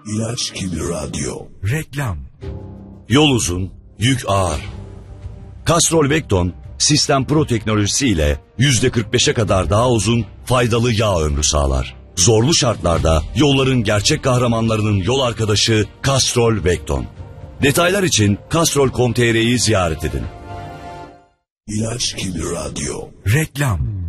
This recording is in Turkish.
İlaç gibi radyo. Reklam. Yol uzun, yük ağır. Castrol Vecton, Sistem Pro teknolojisiyle %45'e kadar daha uzun, faydalı yağ ömrü sağlar. Zorlu şartlarda yolların gerçek kahramanlarının yol arkadaşı Castrol Vecton. Detaylar için castrol.com.tr'yi ziyaret edin. İlaç gibi radyo. Reklam.